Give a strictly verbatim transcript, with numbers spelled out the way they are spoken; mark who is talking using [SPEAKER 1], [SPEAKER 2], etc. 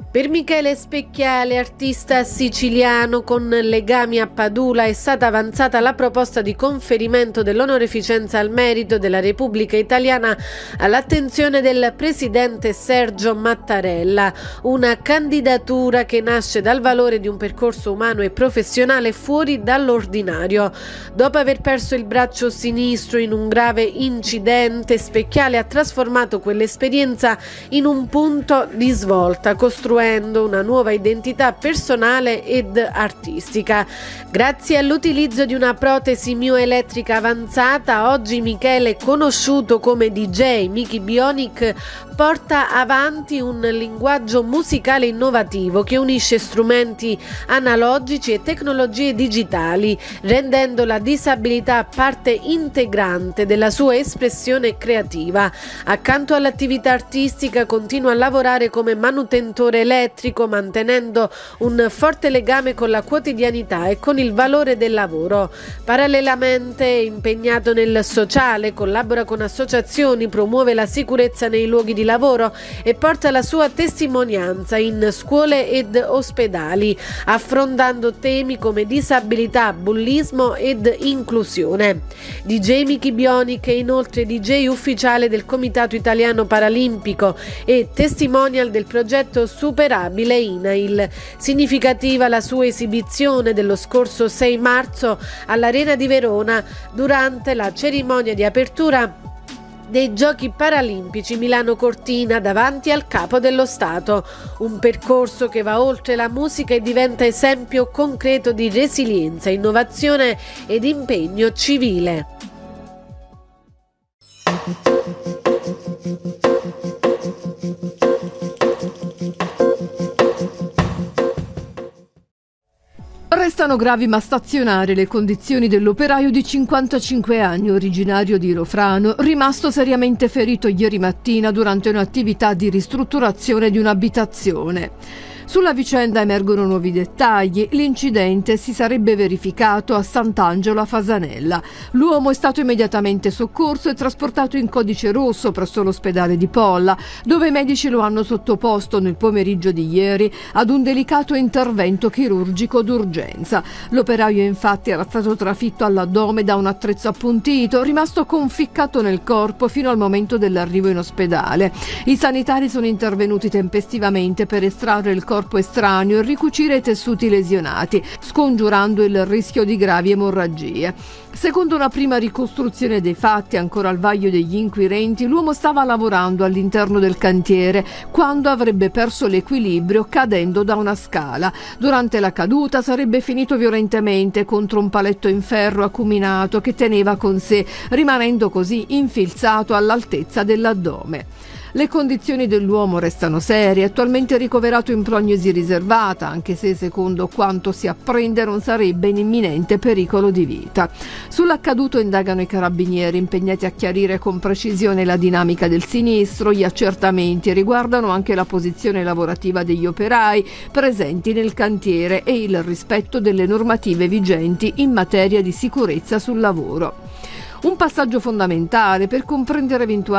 [SPEAKER 1] Per Michele Specchiale, artista siciliano con legami a Padula, è stata avanzata la proposta di conferimento dell'onorificenza al merito della Repubblica Italiana all'attenzione del presidente Sergio Mattarella, una candidatura che nasce dal valore di un percorso umano e professionale fuori dall'ordinario. Dopo aver perso il braccio sinistro in un grave incidente, Specchiale ha trasformato quell'esperienza in un punto di svolta, costruendo una nuova identità personale ed artistica. Grazie all'utilizzo di una protesi mioelettrica avanzata, oggi Michele, conosciuto come D J Mickey Bionic, porta avanti un linguaggio musicale innovativo che unisce strumenti analogici e tecnologie digitali, rendendo la disabilità parte integrante della sua espressione creativa. Accanto all'attività artistica continua a lavorare come manutentore elettrico, mantenendo un forte legame con la quotidianità e con il valore del lavoro. Parallelamente è impegnato nel sociale, collabora con associazioni, promuove la sicurezza nei luoghi di lavoro e porta la sua testimonianza in scuole ed ospedali, affrontando temi come disabilità, bullismo ed inclusione. D J Mickey Bionic è inoltre D J ufficiale del Comitato Italiano Paralimpico e testimonial del progetto Superabile I N A I L. Significativa la sua esibizione dello scorso sei marzo all'Arena di Verona durante la cerimonia di apertura dei Giochi Paralimpici Milano Cortina davanti al Capo dello Stato. Un percorso che va oltre la musica e diventa esempio concreto di resilienza, innovazione ed impegno civile.
[SPEAKER 2] Restano gravi ma stazionarie le condizioni dell'operaio di cinquantacinque anni, originario di Rofrano, rimasto seriamente ferito ieri mattina durante un'attività di ristrutturazione di un'abitazione. Sulla vicenda emergono nuovi dettagli. L'incidente si sarebbe verificato a Sant'Angelo a Fasanella. L'uomo è stato immediatamente soccorso e trasportato in codice rosso presso l'ospedale di Polla, dove i medici lo hanno sottoposto nel pomeriggio di ieri ad un delicato intervento chirurgico d'urgenza. L'operaio infatti era stato trafitto all'addome da un attrezzo appuntito, rimasto conficcato nel corpo fino al momento dell'arrivo in ospedale. I sanitari sono intervenuti tempestivamente per estrarre il corpo estraneo e ricucire i tessuti lesionati, scongiurando il rischio di gravi emorragie. Secondo una prima ricostruzione dei fatti, ancora al vaglio degli inquirenti, l'uomo stava lavorando all'interno del cantiere quando avrebbe perso l'equilibrio cadendo da una scala. Durante la caduta sarebbe finito violentemente contro un paletto in ferro acuminato che teneva con sé, rimanendo così infilzato all'altezza dell'addome. Le condizioni dell'uomo restano serie, attualmente ricoverato in prognosi riservata, anche se secondo quanto si apprende non sarebbe in imminente pericolo di vita. Sull'accaduto indagano i carabinieri, impegnati a chiarire con precisione la dinamica del sinistro. Gli accertamenti riguardano anche la posizione lavorativa degli operai presenti nel cantiere e il rispetto delle normative vigenti in materia di sicurezza sul lavoro. Un passaggio fondamentale per comprendere eventuali